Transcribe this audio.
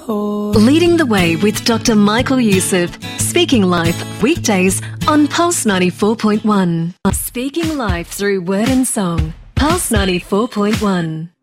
Leading the Way with Dr. Michael Youssef. Speaking Life, weekdays on Pulse 94.1. Speaking Life through word and song. Pulse 94.1.